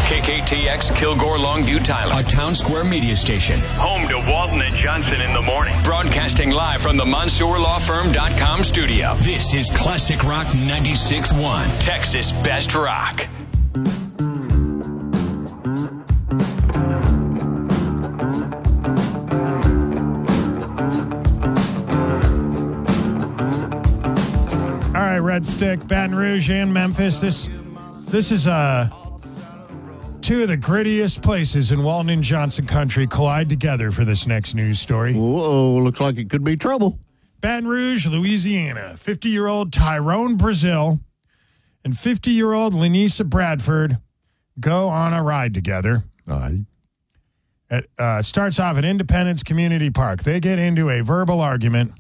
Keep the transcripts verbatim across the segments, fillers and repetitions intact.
K K T X Kilgore Longview Tyler, a Town Square media station. Home to Walton and Johnson in the morning. Broadcasting live from the Mansour Law Firm dot com studio. This is Classic Rock ninety-six point one, Texas Best Rock. All right, Red Stick, Baton Rouge, and Memphis. This this is uh, two of the grittiest places in Walton and Johnson country collide together for this next news story. Whoa, looks like it could be trouble. Baton Rouge, Louisiana. fifty-year-old Tyrone Brazil and fifty-year-old Lenisa Bradford go on a ride together. All right. It uh, starts off at Independence Community Park. They get into a verbal argument.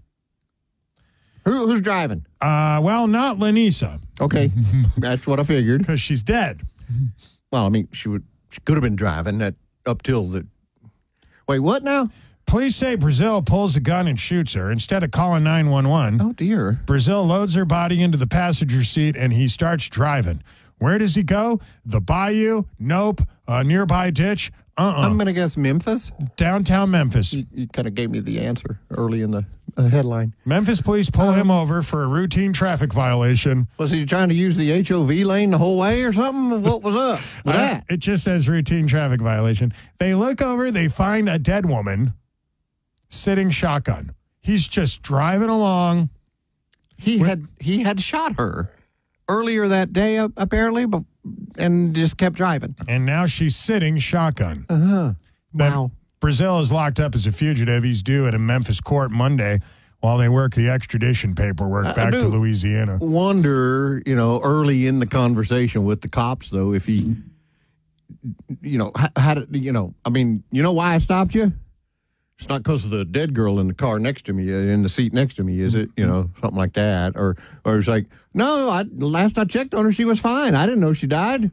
Who, who's driving? Uh, well, not Lenisa. Okay, that's what I figured. Because she's dead. Well, I mean, she would. She could have been driving that up till the. Wait, what now? Police say Brazil pulls a gun and shoots her. Instead of calling nine one one, Oh dear. Brazil loads her body into the passenger seat and he starts driving. Where does he go? The bayou? Nope. A nearby ditch? Uh-uh. I'm gonna guess Memphis. Downtown Memphis. You, you kind of gave me the answer early in the uh, headline. Memphis police pull him over for a routine traffic violation. Was he trying to use the H O V lane the whole way or something? What was up with Uh, that? it just says routine traffic violation. They look over, they find a dead woman sitting shotgun. He's just driving along. He had he had shot her earlier that day, uh, apparently, but, and just kept driving. And now she's sitting shotgun. Uh-huh. Then Wow. Brazil is locked up as a fugitive. He's due at a Memphis court Monday while they work the extradition paperwork I back do to Louisiana. Wonder, you know, early in the conversation with the cops, though, if he, you know, how, how did, you know, I mean, you know why I stopped you? It's not because of the dead girl in the car next to me, uh, in the seat next to me, is it? You know, something like that. Or or it's like, no, I, last I checked on her, she was fine. I didn't know she died.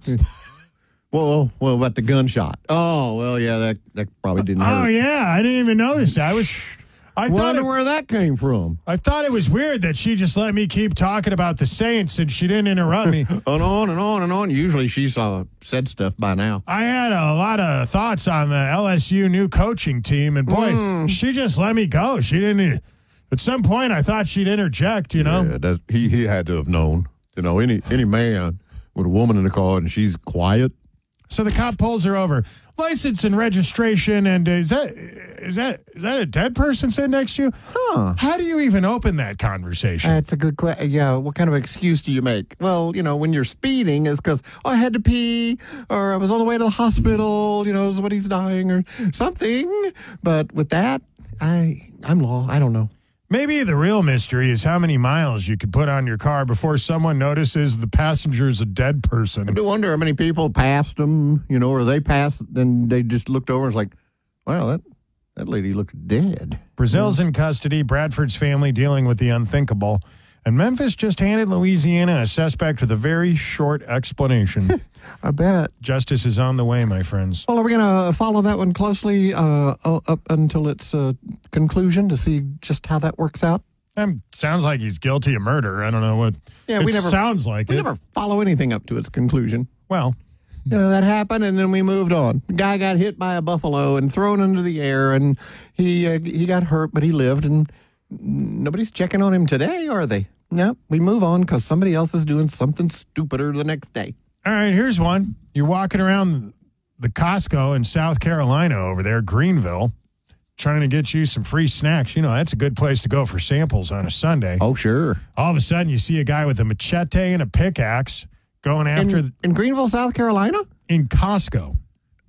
well, well, about the gunshot. Oh, well, yeah, that, that probably didn't hurt. Oh, yeah. I didn't even notice that. I was... I thought, Wonder it, where that came from. I thought it was weird that she just let me keep talking about the Saints and she didn't interrupt me. And on and on and on. Usually she's uh, said stuff by now. I had a lot of thoughts on the L S U new coaching team, and boy, Mm. she just let me go. She didn't. At some point, I thought she'd interject. You know, Yeah, that, he he had to have known. You know, any any man with a woman in the car and she's quiet. so the cop pulls her over. License and registration, and is that is that is that a dead person sitting next to you? Huh. How do you even open that conversation? That's a good question. Yeah, what kind of excuse do you make? Well, you know, when you're speeding, is because oh, I had to pee, or I was on the way to the hospital. You know, somebody's dying or something. But with that, I I'm law. I don't know. Maybe the real mystery is how many miles you could put on your car before someone notices the passenger's a dead person. I do wonder how many people passed them, you know, or they passed, and they just looked over and was like, wow, that, that lady looks dead. Brazil's in custody, Bradford's family dealing with the unthinkable, and Memphis just handed Louisiana a suspect with a very short explanation. I bet. Justice is on the way, my friends. Well, are we going to follow that one closely uh, up until its uh, conclusion to see just how that works out? Um, sounds like he's guilty of murder. I don't know what Yeah, it we never sounds like. We it. never follow anything up to its conclusion. Well, You know, that happened, and then we moved on. The guy got hit by a buffalo and thrown into the air, and he uh, he got hurt, but he lived, and nobody's checking on him today, are they? No, we move on because somebody else is doing something stupider the next day. all right, here's one. You're walking around the Costco in South Carolina over there, Greenville, trying to get you some free snacks. You know, that's a good place to go for samples on a Sunday. Oh, sure. All of a sudden, you see a guy with a machete and a pickaxe going after In, in Greenville, South Carolina? in Costco.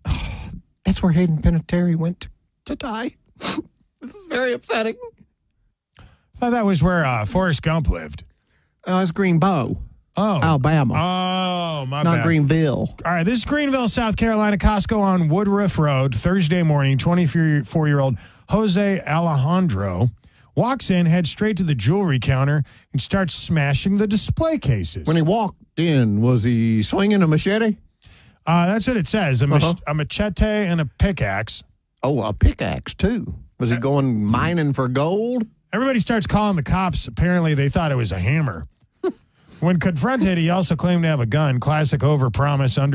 That's where Hayden Panettiere went to, to die. This is very upsetting. I thought that was where uh, Forrest Gump lived. Uh, it's Greenbow, Oh. Alabama, Oh, my not bad. Greenville. All right, this is Greenville, South Carolina, Costco on Woodruff Road, Thursday morning. twenty-four-year-old Jose Alejandro walks in, heads straight to the jewelry counter, and starts smashing the display cases. When he walked in, was he swinging a machete? Uh, that's what it says, a, mach- Uh-huh. a machete and a pickaxe. Oh, a pickaxe, too. Was he going mining for gold? Everybody starts calling the cops. Apparently, they thought it was a hammer. When confronted, he also claimed to have a gun. Classic overpromise, under.